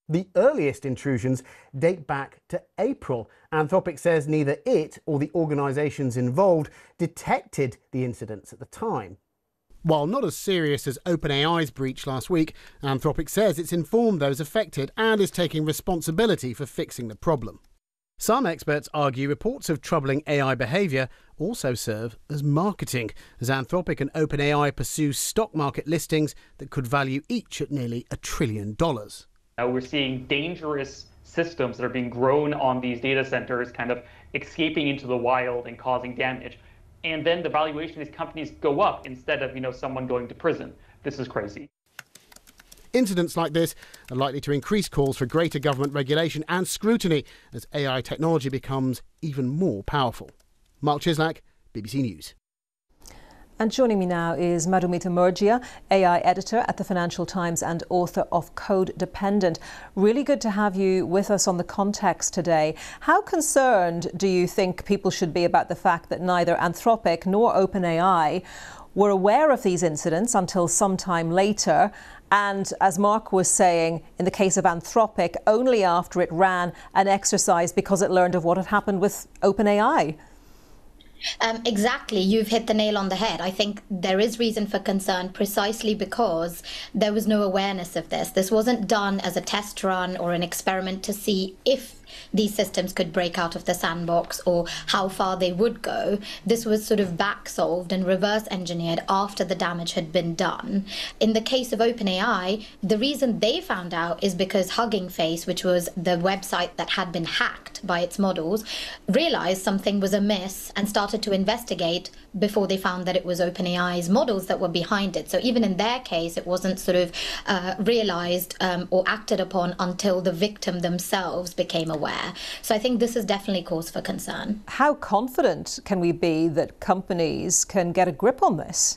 The earliest intrusions date back to April. Anthropic says neither it or the organisations involved detected the incidents at the time. While not as serious as OpenAI's breach last week, Anthropic says it's informed those affected and is taking responsibility for fixing the problem. Some experts argue reports of troubling AI behaviour also serve as marketing, as Anthropic and OpenAI pursue stock market listings that could value each at nearly $1 trillion. Now we're seeing dangerous systems that are being grown on these data centers kind of escaping into the wild and causing damage. And then the valuation of these companies go up instead of, someone going to prison. This is crazy. Incidents like this are likely to increase calls for greater government regulation and scrutiny as AI technology becomes even more powerful. Mark Chislak, BBC News. And joining me now is Madhumita Murgia, AI editor at the Financial Times and author of Code Dependent. Really good to have you with us on The Context today. How concerned do you think people should be about the fact that neither Anthropic nor OpenAI were aware of these incidents until some time later? And as Mark was saying, in the case of Anthropic, only after it ran an exercise because it learned of what had happened with OpenAI. Exactly. You've hit the nail on the head. I think there is reason for concern precisely because there was no awareness of this. This wasn't done as a test run or an experiment to see if these systems could break out of the sandbox or how far they would go. This was sort of back solved and reverse engineered after the damage had been done. In the case of OpenAI, the reason they found out is because Hugging Face, which was the website that had been hacked by its models, realized something was amiss and started to investigate before they found that it was OpenAI's models that were behind it. So even in their case, it wasn't sort of realized or acted upon until the victim themselves became aware. So I think this is definitely cause for concern. How confident can we be that companies can get a grip on this?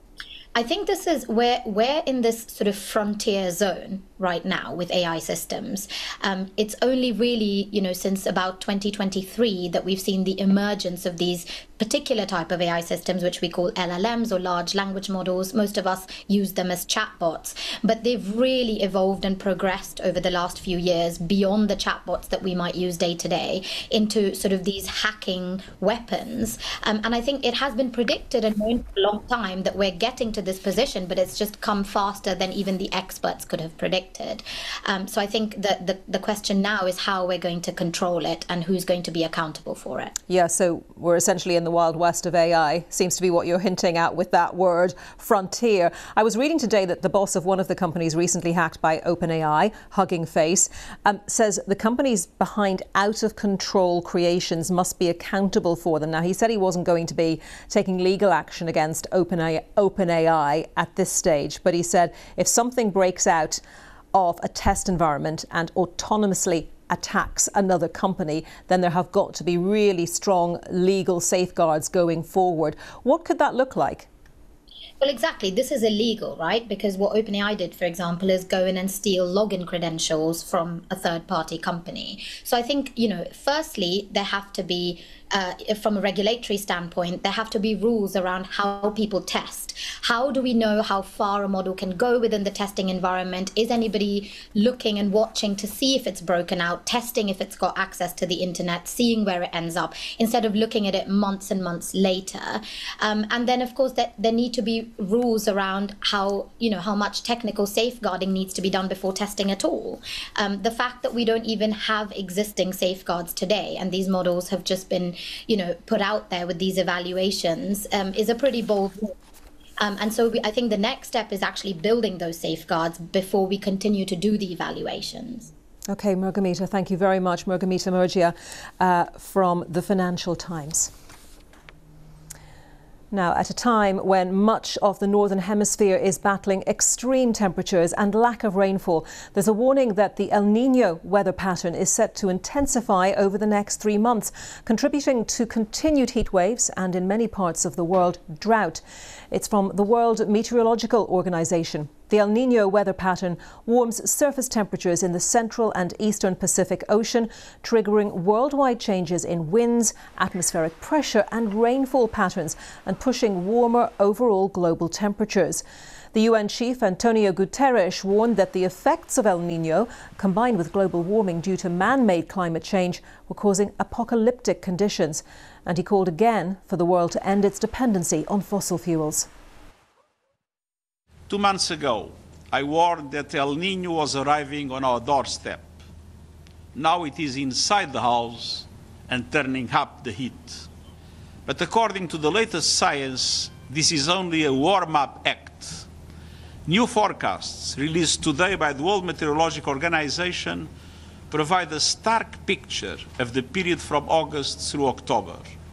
I think this is where we're in this sort of frontier zone right now with AI systems. It's only really, since about 2023 that we've seen the emergence of these particular type of AI systems, which we call LLMs or large language models. Most of us use them as chatbots, but they've really evolved and progressed over the last few years beyond the chatbots that we might use day to day into sort of these hacking weapons. And I think it has been predicted and known for a long time that we're getting to this position, but it's just come faster than even the experts could have predicted. So I think that the question now is how we're going to control it and who's going to be accountable for it. Yeah, so we're essentially in the Wild West of AI, seems to be what you're hinting at with that word, frontier. I was reading today that the boss of one of the companies recently hacked by OpenAI, Hugging Face, says the companies behind out-of-control creations must be accountable for them. Now, he said he wasn't going to be taking legal action against OpenAI at this stage, but he said if something breaks out of a test environment and autonomously attacks another company, then there have got to be really strong legal safeguards going forward. What could that look like? Well, exactly. This is illegal, right? Because what OpenAI did, for example, is go in and steal login credentials from a third-party company. So I think, firstly, there have to be, from a regulatory standpoint, there have to be rules around how people test. How do we know how far a model can go within the testing environment? Is anybody looking and watching to see if it's broken out, testing if it's got access to the internet, seeing where it ends up, instead of looking at it months and months later? And then, of course, there need to be rules around how much technical safeguarding needs to be done before testing at all. The fact that we don't even have existing safeguards today, and these models have just been put out there with these evaluations, is a pretty bold move. And so I think the next step is actually building those safeguards before we continue to do the evaluations. OK, Murgamita, thank you very much. Murgamita Murgia from the Financial Times. Now, at a time when much of the Northern Hemisphere is battling extreme temperatures and lack of rainfall, there's a warning that the El Niño weather pattern is set to intensify over the next 3 months, contributing to continued heat waves and, in many parts of the world, drought. It's from the World Meteorological Organization. The El Niño weather pattern warms surface temperatures in the central and eastern Pacific Ocean, triggering worldwide changes in winds, atmospheric pressure and rainfall patterns, and pushing warmer overall global temperatures. The UN chief, Antonio Guterres, warned that the effects of El Niño, combined with global warming due to man-made climate change, were causing apocalyptic conditions. And he called again for the world to end its dependency on fossil fuels. 2 months ago, I warned that El Niño was arriving on our doorstep. Now it is inside the house and turning up the heat. But according to the latest science, this is only a warm-up act. New forecasts released today by the World Meteorological Organization provide a stark picture of the period from August through October.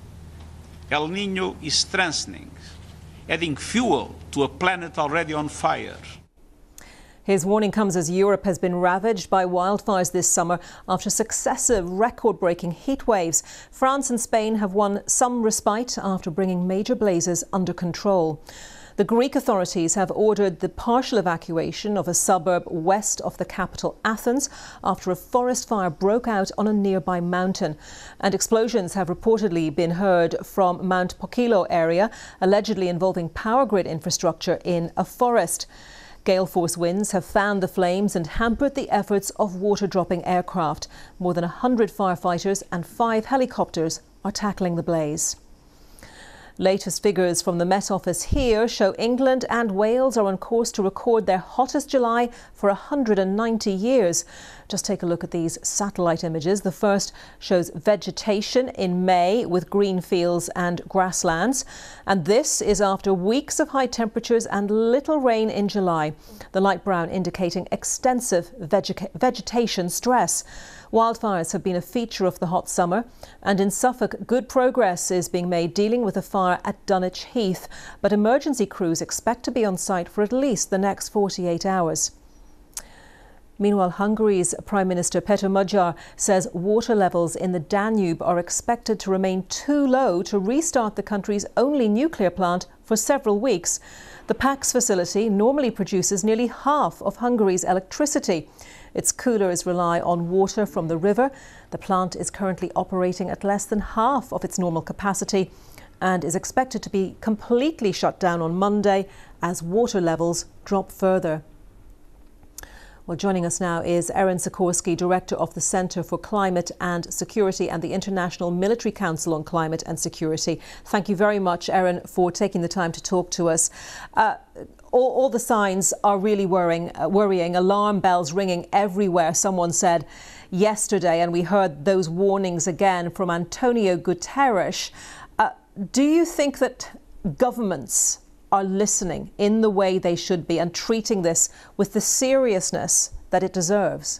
El Niño is strengthening, adding fuel to a planet already on fire. His warning comes as Europe has been ravaged by wildfires this summer after successive record-breaking heat waves. France and Spain have won some respite after bringing major blazes under control. The Greek authorities have ordered the partial evacuation of a suburb west of the capital, Athens, after a forest fire broke out on a nearby mountain. And explosions have reportedly been heard from Mount Pokylo area, allegedly involving power grid infrastructure in a forest. Gale force winds have fanned the flames and hampered the efforts of water-dropping aircraft. More than 100 firefighters and 5 helicopters are tackling the blaze. Latest figures from the Met Office here show England and Wales are on course to record their hottest July for 190 years. Just take a look at these satellite images. The first shows vegetation in May with green fields and grasslands. And this is after weeks of high temperatures and little rain in July. The light brown indicating extensive vegetation stress. Wildfires have been a feature of the hot summer, and in Suffolk, good progress is being made dealing with a fire at Dunwich Heath, but emergency crews expect to be on site for at least the next 48 hours. Meanwhile, Hungary's Prime Minister Péter Magyar says water levels in the Danube are expected to remain too low to restart the country's only nuclear plant for several weeks. The PAX facility normally produces nearly half of Hungary's electricity. Its coolers rely on water from the river. The plant is currently operating at less than half of its normal capacity and is expected to be completely shut down on Monday as water levels drop further. Well, joining us now is Erin Sikorsky, Director of the Centre for Climate and Security and the International Military Council on Climate and Security. Thank you very much, Erin, for taking the time to talk to us. All the signs are really worrying, alarm bells ringing everywhere, someone said yesterday, and we heard those warnings again from Antonio Guterres. Do you think that governments are listening in the way they should be and treating this with the seriousness that it deserves?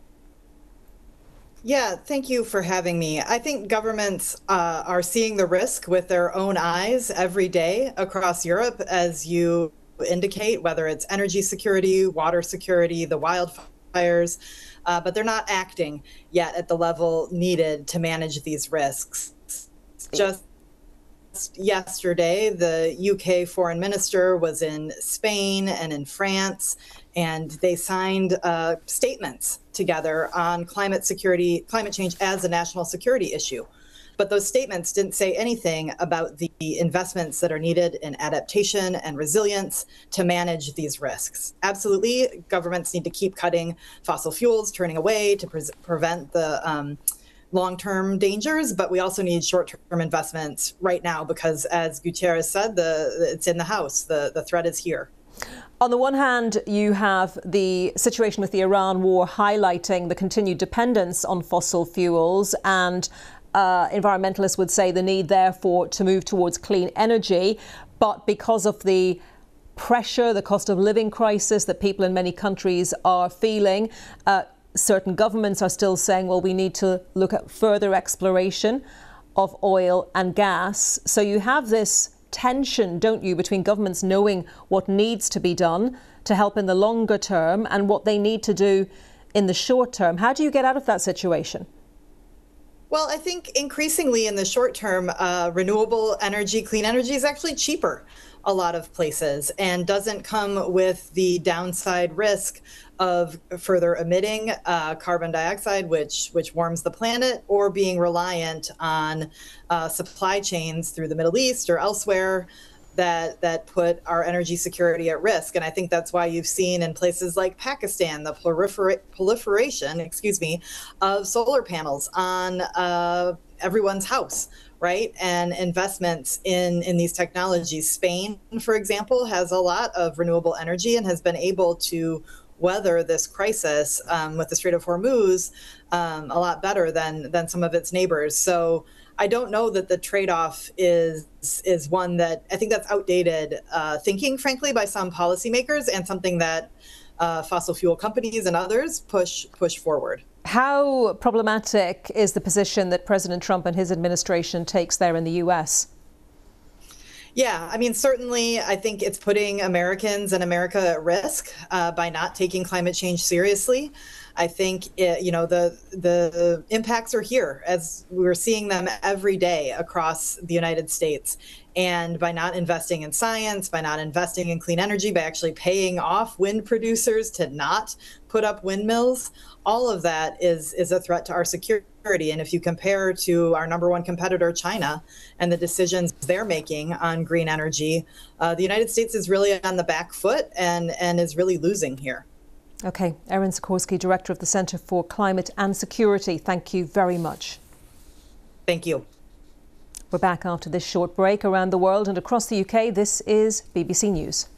Yeah, thank you for having me. I think governments are seeing the risk with their own eyes every day across Europe, as you indicate, whether it's energy security, water security, the wildfires, but they're not acting yet at the level needed to manage these risks. Just yesterday, the UK foreign minister was in Spain and in France, and they signed statements together on climate change as a national security issue. But those statements didn't say anything about the investments that are needed in adaptation and resilience to manage these risks. Absolutely, governments need to keep cutting fossil fuels, turning away to prevent the long-term dangers, but we also need short-term investments right now because, as Guterres said, it's in the house. The threat is here. On the one hand, you have the situation with the Iran war highlighting the continued dependence on fossil fuels, and environmentalists would say the need, therefore, to move towards clean energy. But because of the pressure, the cost of living crisis that people in many countries are feeling, certain governments are still saying, well, we need to look at further exploration of oil and gas. So you have this tension, don't you, between governments knowing what needs to be done to help in the longer term and what they need to do in the short term. How do you get out of that situation? Well, I think increasingly in the short term, renewable energy, clean energy is actually cheaper a lot of places and doesn't come with the downside risk of further emitting carbon dioxide, which warms the planet, or being reliant on supply chains through the Middle East or elsewhere that put our energy security at risk. And I think that's why you've seen in places like Pakistan the proliferation, of solar panels on everyone's house, right? And investments in these technologies. Spain, for example, has a lot of renewable energy and has been able to weather this crisis with the Strait of Hormuz a lot better than some of its neighbors. So I don't know that the trade-off is one that I think that's outdated thinking, frankly, by some policymakers, and something that fossil fuel companies and others push forward. How problematic is the position that President Trump and his administration takes there in the U.S.? Yeah, I mean, certainly, I think it's putting Americans and America at risk by not taking climate change seriously. I think the impacts are here, as we're seeing them every day across the United States. And by not investing in science, by not investing in clean energy, by actually paying off wind producers to not put up windmills, all of that is a threat to our security. And if you compare to our number one competitor, China, and the decisions they're making on green energy, the United States is really on the back foot and is really losing here. Okay, Erin Sikorsky, Director of the Centre for Climate and Security, thank you very much. Thank you. We're back after this short break. Around the world and across the UK, this is BBC News.